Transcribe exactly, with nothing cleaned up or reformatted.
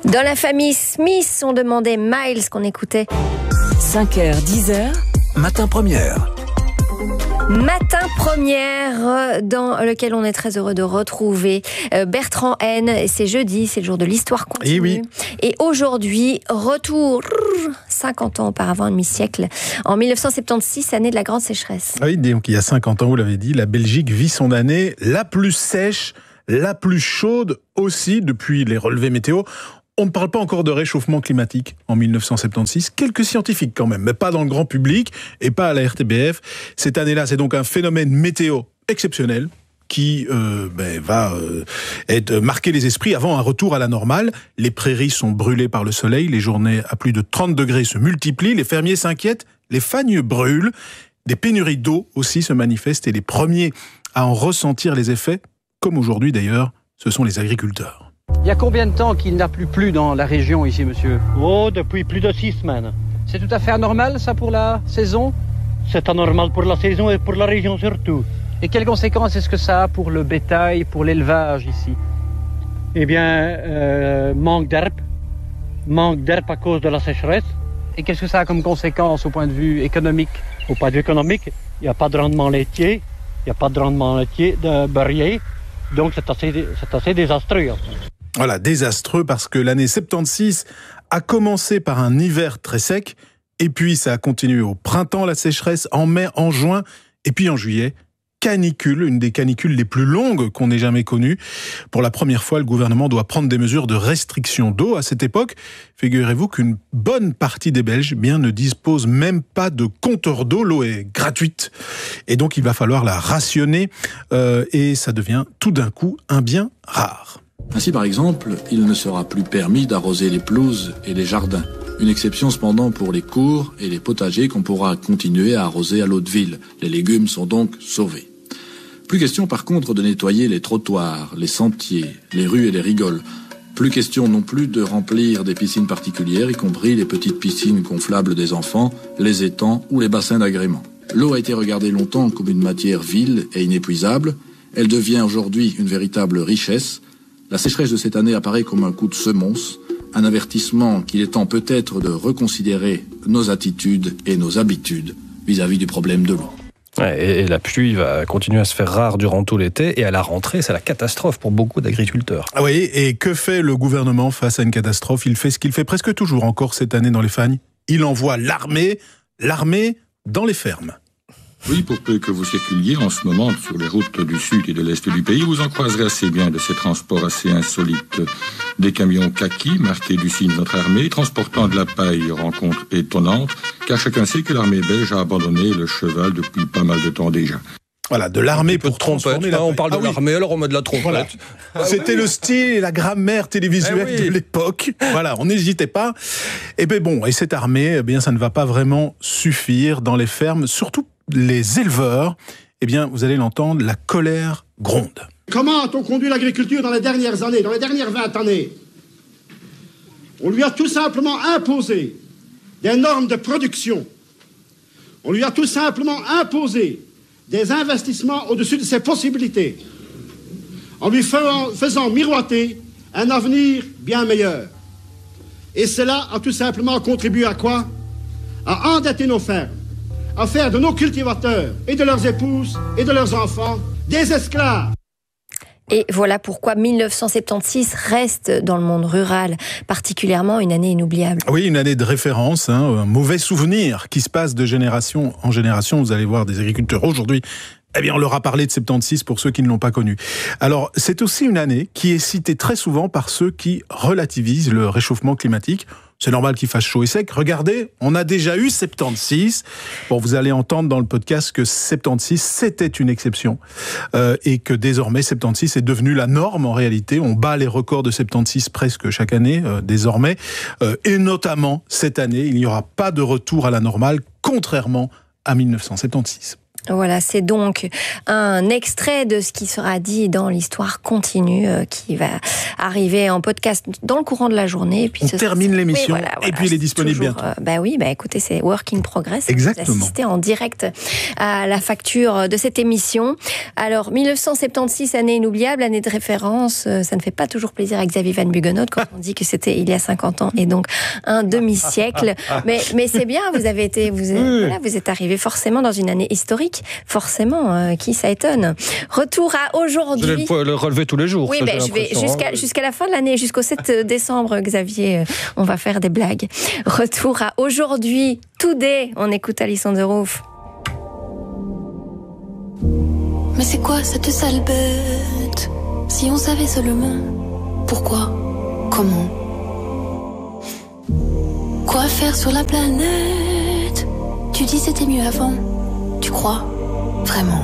Dans la famille Smith, on demandait Miles qu'on écoutait. cinq heures, dix heures. Matin première. Matin première, dans lequel on est très heureux de retrouver Bertrand Haine. C'est jeudi, c'est le jour de l'histoire continue. Et oui. Et aujourd'hui, retour cinquante ans auparavant, un demi-siècle, en mille neuf cent soixante-seize, année de la grande sécheresse. Oui, donc il y a cinquante ans, vous l'avez dit, la Belgique vit son année la plus sèche, la plus chaude aussi depuis les relevés météo. On ne parle pas encore de réchauffement climatique en mille neuf cent soixante-seize, quelques scientifiques quand même, mais pas dans le grand public et pas à la R T B F. Cette année-là, c'est donc un phénomène météo exceptionnel qui euh, ben, va euh, être, marquer les esprits avant un retour à la normale. Les prairies sont brûlées par le soleil, les journées à plus de trente degrés se multiplient, les fermiers s'inquiètent, les fagnes brûlent, des pénuries d'eau aussi se manifestent et les premiers à en ressentir les effets, comme aujourd'hui d'ailleurs, ce sont les agriculteurs. Il y a combien de temps qu'il n'a plus plu dans la région ici, monsieur? Oh, depuis plus de six semaines. C'est tout à fait anormal, ça, pour la saison? C'est anormal pour la saison et pour la région surtout. Et quelles conséquences est-ce que ça a pour le bétail, pour l'élevage ici? Eh bien, euh, manque d'herbe. Manque d'herbe à cause de la sécheresse. Et qu'est-ce que ça a comme conséquence au point de vue économique? Au point de vue économique, il n'y a pas de rendement laitier, il n'y a pas de rendement laitier de beurrier. Donc c'est assez, c'est assez désastreux. Voilà, désastreux parce que l'année soixante-seize a commencé par un hiver très sec, et puis ça a continué au printemps, la sécheresse, en mai, en juin, et puis en juillet, canicule, une des canicules les plus longues qu'on ait jamais connues. Pour la première fois, le gouvernement doit prendre des mesures de restriction d'eau. À cette époque, figurez-vous qu'une bonne partie des Belges eh bien, ne disposent même pas de compteur d'eau. L'eau est gratuite. Et donc, il va falloir la rationner. Euh, et ça devient tout d'un coup un bien rare. Ainsi, par exemple, il ne sera plus permis d'arroser les pelouses et les jardins. Une exception cependant pour les cours et les potagers qu'on pourra continuer à arroser à l'eau de ville. Les légumes sont donc sauvés. Plus question par contre de nettoyer les trottoirs, les sentiers, les rues et les rigoles. Plus question non plus de remplir des piscines particulières, y compris les petites piscines gonflables des enfants, les étangs ou les bassins d'agrément. L'eau a été regardée longtemps comme une matière vile et inépuisable. Elle devient aujourd'hui une véritable richesse. La sécheresse de cette année apparaît comme un coup de semonce, un avertissement qu'il est temps peut-être de reconsidérer nos attitudes et nos habitudes vis-à-vis du problème de l'eau. Ouais, et la pluie va continuer à se faire rare durant tout l'été, et à la rentrée, c'est la catastrophe pour beaucoup d'agriculteurs. Ah oui, et que fait le gouvernement face à une catastrophe? Il fait ce qu'il fait presque toujours encore cette année dans les Fagnes. Il envoie l'armée, l'armée dans les fermes. Oui, pour peu que vous circuliez en ce moment sur les routes du sud et de l'est du pays, vous en croiserez assez bien de ces transports assez insolites. Des camions kaki, marqués du signe de notre armée, transportant de la paille, rencontre étonnante, car chacun sait que l'armée belge a abandonné le cheval depuis pas mal de temps déjà. Voilà, de l'armée pour transformer la paille. On parle de ah, l'armée, oui. Alors on met de la trompette. Voilà. Ah, C'était oui. le style et la grammaire télévisuelle eh oui. de l'époque. Voilà, on n'hésitait pas. Et bien bon, et cette armée, eh bien, ça ne va pas vraiment suffire dans les fermes, surtout les éleveurs. Eh bien, vous allez l'entendre, la colère gronde. Comment a-t-on conduit l'agriculture dans les dernières années, dans les dernières vingt années? On lui a tout simplement imposé des normes de production. On lui a tout simplement imposé des investissements au-dessus de ses possibilités, en lui faisant, faisant miroiter un avenir bien meilleur. Et cela a tout simplement contribué à quoi? À endetter nos fermes, à faire de nos cultivateurs et de leurs épouses et de leurs enfants des esclaves. Et voilà pourquoi mille neuf cent soixante-seize reste dans le monde rural particulièrement une année inoubliable. Oui, une année de référence, hein, un mauvais souvenir qui se passe de génération en génération. Vous allez voir des agriculteurs aujourd'hui, eh bien on leur a parlé de soixante-seize pour ceux qui ne l'ont pas connu. Alors c'est aussi une année qui est citée très souvent par ceux qui relativisent le réchauffement climatique. C'est normal qu'il fasse chaud et sec. Regardez, on a déjà eu soixante-seize. Bon, vous allez entendre dans le podcast que soixante-seize, c'était une exception. Euh, et que désormais, soixante-seize est devenu la norme en réalité. On bat les records de soixante-seize presque chaque année, euh, désormais. Euh, et notamment, cette année, il n'y aura pas de retour à la normale, contrairement à mille neuf cent soixante-seize. Voilà, c'est donc un extrait de ce qui sera dit dans l'histoire continue euh, qui va arriver en podcast dans le courant de la journée. Et puis On ce termine sera... l'émission oui, voilà, voilà, et puis il est disponible toujours, bientôt. Euh, bah oui, bah écoutez, c'est Work in Progress. Exactement. Vous assistez en direct à la facture de cette émission. Alors, dix-neuf cent soixante-seize, année inoubliable, année de référence. Euh, ça ne fait pas toujours plaisir à Xavier Van Buggenhout quand on dit que c'était il y a cinquante ans et donc un demi-siècle. Mais, mais c'est bien, vous avez été, vous êtes, Oui. voilà, vous êtes arrivé forcément dans une année historique. Forcément, euh, qui ça étonne. Retour à Vous allez aujourd'hui. le, le relever tous les jours. Oui, ça, ben, j'ai je vais l'impression, jusqu'à hein. jusqu'à la fin de l'année, jusqu'au sept décembre, Xavier, euh, on va faire des blagues. Retour à aujourd'hui, today, on écoute Alice on the Roof. Mais c'est quoi cette sale bête? Si on savait seulement pourquoi, comment, quoi faire sur la planète? Tu dis c'était mieux avant, tu crois vraiment?